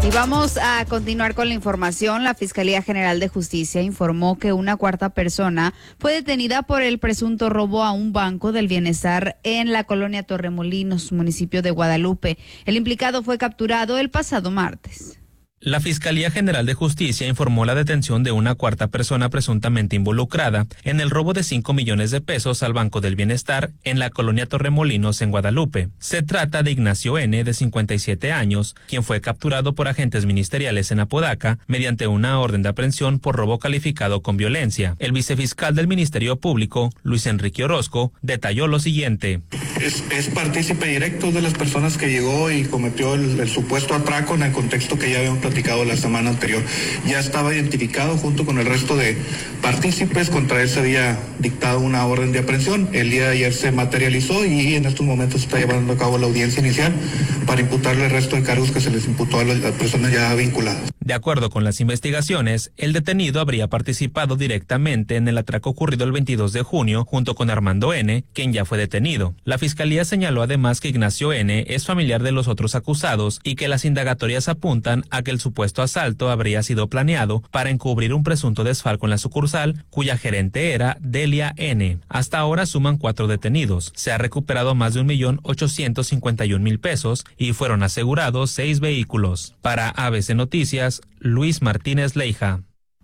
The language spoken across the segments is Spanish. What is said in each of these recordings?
Y vamos a continuar con la información. La Fiscalía General de Justicia informó que una cuarta persona fue detenida por el presunto robo a un banco del bienestar en la colonia Torremolinos, municipio de Guadalupe. El implicado fue capturado el pasado martes. La Fiscalía General de Justicia informó la detención de una cuarta persona presuntamente involucrada en el robo de 5 millones de pesos al Banco del Bienestar en la colonia Torremolinos en Guadalupe. Se trata de Ignacio N., de 57 años, quien fue capturado por agentes ministeriales en Apodaca mediante una orden de aprehensión por robo calificado con violencia. El vicefiscal del Ministerio Público, Luis Enrique Orozco, detalló lo siguiente. Es partícipe directo de las personas que llegó y cometió el supuesto atraco en el contexto que ya habíamos platicado la semana anterior. Ya estaba identificado junto con el resto de partícipes. Contra él se había dictado una orden de aprehensión. El día de ayer se materializó y en estos momentos se está llevando a cabo la audiencia inicial para imputarle el resto de cargos que se les imputó a las personas ya vinculadas. De acuerdo con las investigaciones, el detenido habría participado directamente en el atraco ocurrido el 22 de junio junto con Armando N., quien ya fue detenido. La Fiscalía señaló además que Ignacio N. es familiar de los otros acusados y que las indagatorias apuntan a que el supuesto asalto habría sido planeado para encubrir un presunto desfalco en la sucursal, cuya gerente era Delia N. Hasta ahora suman 4 detenidos. Se ha recuperado más de 1.851.000 pesos y fueron asegurados 6 vehículos. Para ABC Noticias, Luis Martínez Leija.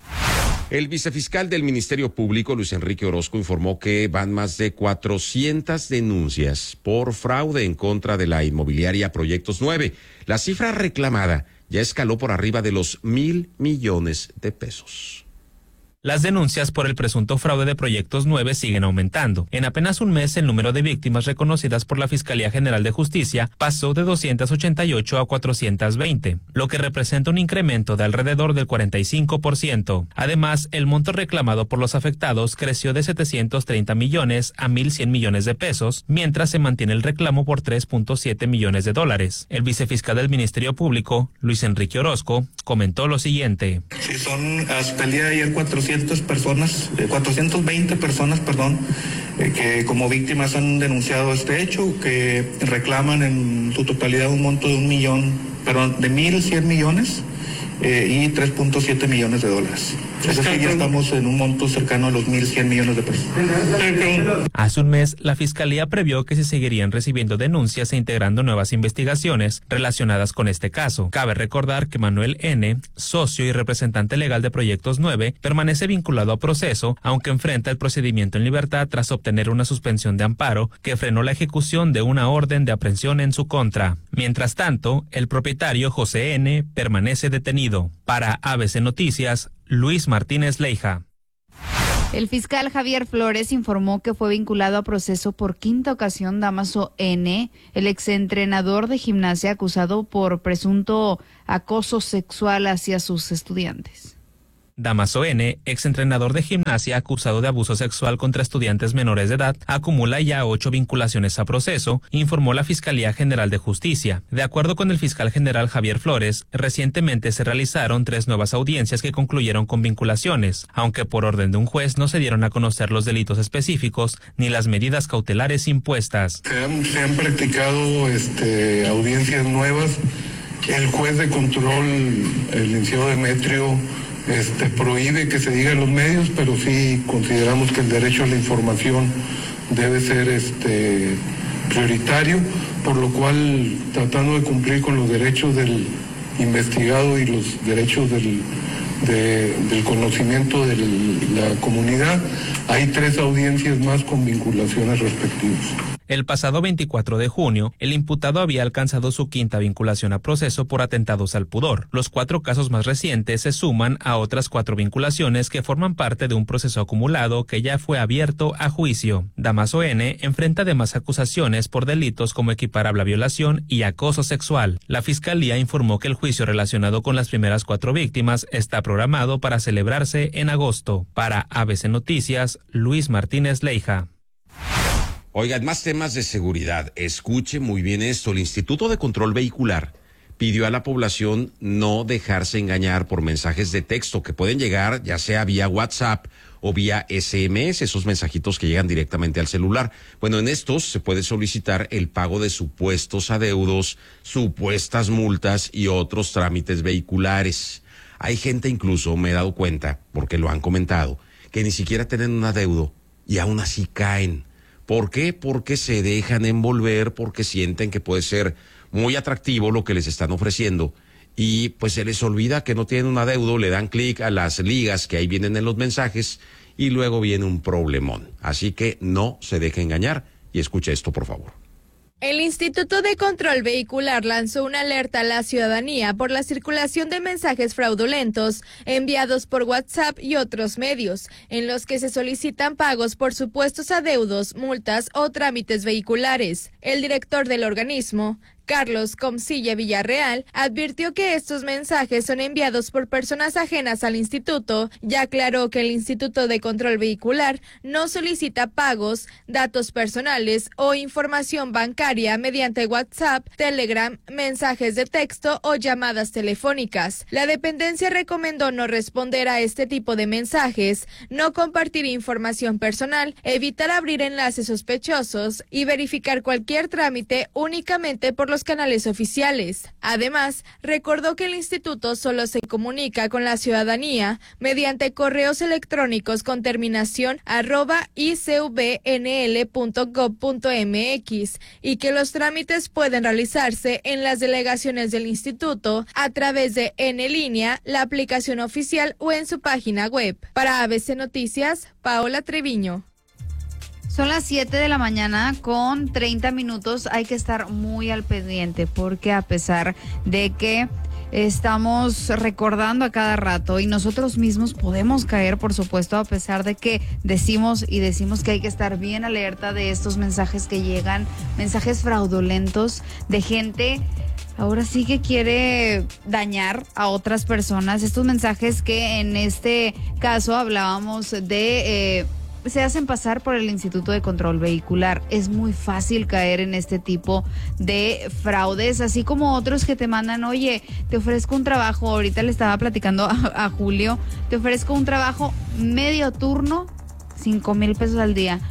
El vicefiscal del Ministerio Público, Luis Enrique Orozco, informó que van más de 400 denuncias por fraude en contra de la inmobiliaria Proyectos 9. La cifra reclamada ya escaló por arriba de los 1.000 millones de pesos. Las denuncias por el presunto fraude de Proyectos 9 siguen aumentando. En apenas un mes, el número de víctimas reconocidas por la Fiscalía General de Justicia pasó de 288 a 420, lo que representa un incremento de alrededor del 45%. Además, el monto reclamado por los afectados creció de 730 millones a 1.100 millones de pesos, mientras se mantiene el reclamo por 3.7 millones de dólares. El vicefiscal del Ministerio Público, Luis Enrique Orozco, comentó lo siguiente. Sí, son hasta el día de ayer 420 personas, que como víctimas han denunciado este hecho, que reclaman en su totalidad un monto de de 1.100 millones y 3.7 millones de dólares. Es decir, ya estamos en un monto cercano a los 1.100 millones de pesos. Hace un mes, la Fiscalía previó que se seguirían recibiendo denuncias e integrando nuevas investigaciones relacionadas con este caso. Cabe recordar que Manuel N., socio y representante legal de Proyectos 9, permanece vinculado a proceso, aunque enfrenta el procedimiento en libertad tras obtener una suspensión de amparo que frenó la ejecución de una orden de aprehensión en su contra. Mientras tanto, el propietario José N. permanece detenido. Para ABC Noticias, Luis Martínez Leija. El fiscal Javier Flores informó que fue vinculado a proceso por quinta ocasión Damaso N., el exentrenador de gimnasia acusado por presunto acoso sexual hacia sus estudiantes. Damaso N., exentrenador de gimnasia acusado de abuso sexual contra estudiantes menores de edad, acumula ya 8 vinculaciones a proceso, informó la Fiscalía General de Justicia. De acuerdo con el fiscal general Javier Flores, recientemente se realizaron 3 nuevas audiencias que concluyeron con vinculaciones, aunque por orden de un juez no se dieron a conocer los delitos específicos ni las medidas cautelares impuestas. Se han practicado audiencias nuevas. El juez de control, el licenciado Demetrio, prohíbe que se diga en los medios, pero sí consideramos que el derecho a la información debe ser prioritario, por lo cual, tratando de cumplir con los derechos del investigado y los derechos del conocimiento de la comunidad, hay 3 audiencias más con vinculaciones respectivas. El pasado 24 de junio, el imputado había alcanzado su quinta vinculación a proceso por atentados al pudor. Los 4 casos más recientes se suman a otras 4 vinculaciones que forman parte de un proceso acumulado que ya fue abierto a juicio. Damaso N. enfrenta además acusaciones por delitos como equiparable a violación y acoso sexual. La Fiscalía informó que el juicio relacionado con las primeras 4 víctimas está programado para celebrarse en agosto. Para ABC Noticias, Luis Martínez Leija. Oigan, más temas de seguridad. Escuche muy bien esto. El Instituto de Control Vehicular pidió a la población no dejarse engañar por mensajes de texto que pueden llegar ya sea vía WhatsApp o vía SMS, esos mensajitos que llegan directamente al celular. Bueno, en estos se puede solicitar el pago de supuestos adeudos, supuestas multas y otros trámites vehiculares. Hay gente incluso, me he dado cuenta, porque lo han comentado, que ni siquiera tienen un adeudo y aún así caen. ¿Por qué? Porque se dejan envolver, porque sienten que puede ser muy atractivo lo que les están ofreciendo y pues se les olvida que no tienen un adeudo, le dan clic a las ligas que ahí vienen en los mensajes y luego viene un problemón. Así que no se deje engañar y escuche esto, por favor. El Instituto de Control Vehicular lanzó una alerta a la ciudadanía por la circulación de mensajes fraudulentos enviados por WhatsApp y otros medios, en los que se solicitan pagos por supuestos adeudos, multas o trámites vehiculares. El director del organismo, Carlos Comsilla Villarreal, advirtió que estos mensajes son enviados por personas ajenas al instituto y aclaró que el Instituto de Control Vehicular no solicita pagos, datos personales o información bancaria mediante WhatsApp, Telegram, mensajes de texto o llamadas telefónicas. La dependencia recomendó no responder a este tipo de mensajes, no compartir información personal, evitar abrir enlaces sospechosos y verificar cualquier trámite únicamente por los canales oficiales. Además, recordó que el instituto solo se comunica con la ciudadanía mediante correos electrónicos con terminación @icvnl.gov.mx y que los trámites pueden realizarse en las delegaciones del instituto a través de EnLínea, la aplicación oficial o en su página web. Para ABC Noticias, Paola Treviño. Son las 7 de la mañana con 30 minutos. Hay que estar muy al pendiente porque a pesar de que estamos recordando a cada rato y nosotros mismos podemos caer, por supuesto, a pesar de que decimos que hay que estar bien alerta de estos mensajes que llegan, mensajes fraudulentos de gente ahora sí que quiere dañar a otras personas. Estos mensajes que en este caso hablábamos de se hacen pasar por el Instituto de Control Vehicular. Es muy fácil caer en este tipo de fraudes, así como otros que te mandan, oye, te ofrezco un trabajo, ahorita le estaba platicando a Julio, te ofrezco un trabajo medio turno, 5,000 pesos al día.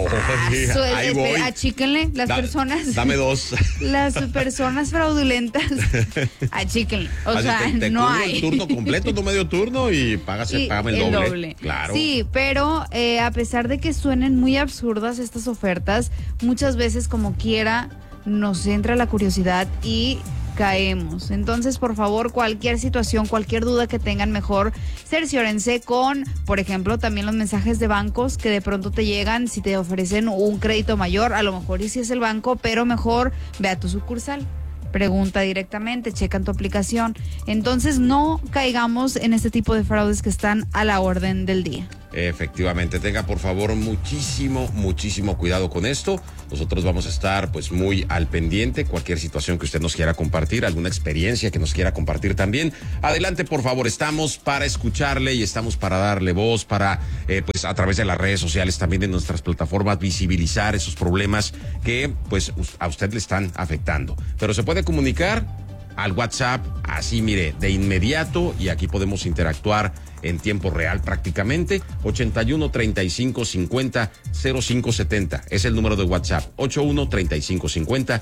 Ahí voy. Achíquenle las personas. Dame 2. Las personas fraudulentas. Achíquenle. O sea, te no hay. El turno completo, tu medio turno y págame el doble. Claro. Sí, pero a pesar de que suenen muy absurdas estas ofertas, muchas veces como quiera nos entra la curiosidad y caemos. Entonces, por favor, cualquier situación, cualquier duda que tengan, mejor cerciórense con, por ejemplo, también los mensajes de bancos que de pronto te llegan si te ofrecen un crédito mayor, a lo mejor y si es el banco, pero mejor ve a tu sucursal. Pregunta directamente, checan tu aplicación. Entonces no caigamos en este tipo de fraudes que están a la orden del día. Efectivamente, tenga por favor muchísimo cuidado con esto. Nosotros vamos a estar pues muy al pendiente. Cualquier situación que usted nos quiera compartir, alguna experiencia que nos quiera compartir también, adelante por favor. Estamos para escucharle y estamos para darle voz, para pues a través de las redes sociales, también de nuestras plataformas, visibilizar esos problemas que pues a usted le están afectando. Pero se puede comunicar al WhatsApp, así mire, de inmediato, y aquí podemos interactuar en tiempo real prácticamente. 81 35 50 0570 es el número de WhatsApp. 81 35 50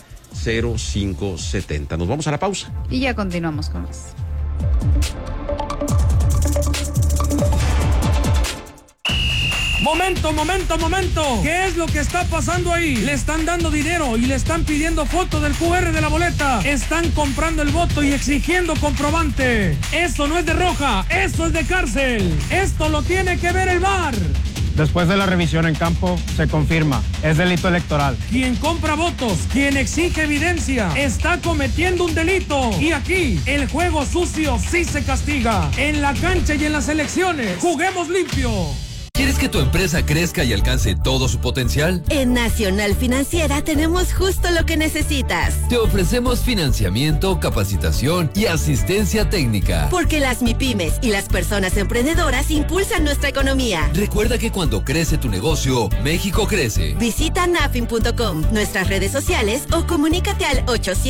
0570. Nos vamos a la pausa y ya continuamos con más. Momento. ¿Qué es lo que está pasando ahí? Le están dando dinero y le están pidiendo foto del QR de la boleta. Están comprando el voto y exigiendo comprobante. Eso no es de roja, eso es de cárcel. Esto lo tiene que ver el VAR. Después de la revisión en campo, se confirma, es delito electoral. Quien compra votos, quien exige evidencia, está cometiendo un delito. Y aquí, el juego sucio sí se castiga. En la cancha y en las elecciones, juguemos limpio. ¿Quieres que tu empresa crezca y alcance todo su potencial? En Nacional Financiera tenemos justo lo que necesitas. Te ofrecemos financiamiento, capacitación y asistencia técnica. Porque las MIPYMES y las personas emprendedoras impulsan nuestra economía. Recuerda que cuando crece tu negocio, México crece. Visita nafin.com, nuestras redes sociales o comunícate al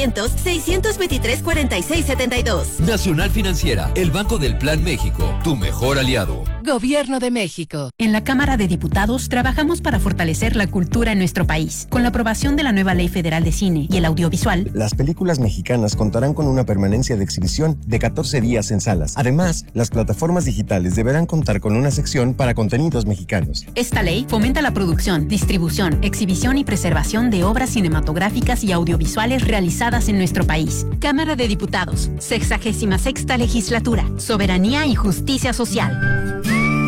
800-623-4672. Nacional Financiera, el Banco del Plan México, tu mejor aliado. Gobierno de México. En la Cámara de Diputados trabajamos para fortalecer la cultura en nuestro país. Con la aprobación de la nueva Ley Federal de Cine y el Audiovisual, las películas mexicanas contarán con una permanencia de exhibición de 14 días en salas. Además, las plataformas digitales deberán contar con una sección para contenidos mexicanos. Esta ley fomenta la producción, distribución, exhibición y preservación de obras cinematográficas y audiovisuales realizadas en nuestro país. Cámara de Diputados, 66ª Legislatura, Soberanía y Justicia Social.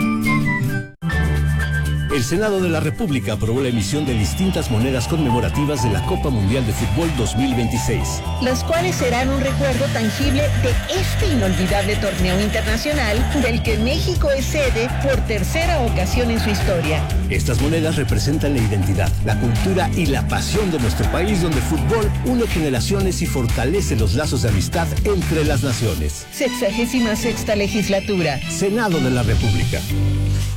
El Senado de la República aprobó la emisión de distintas monedas conmemorativas de la Copa Mundial de Fútbol 2026. Las cuales serán un recuerdo tangible de este inolvidable torneo internacional del que México es sede por tercera ocasión en su historia. Estas monedas representan la identidad, la cultura y la pasión de nuestro país, donde el fútbol une generaciones y fortalece los lazos de amistad entre las naciones. 66ª Legislatura. Senado de la República.